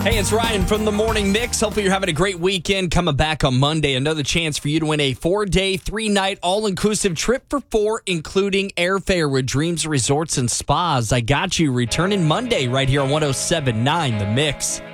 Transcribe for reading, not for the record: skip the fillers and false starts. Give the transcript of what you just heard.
Hey, it's Ryan from the Morning Mix. Hopefully you're having a great weekend. Coming back on Monday, another chance for you to win a 4-day, 3-night, all-inclusive trip for 4, including airfare with Dreams Resorts and Spas. I got you returning Monday right here on 107.9 The Mix.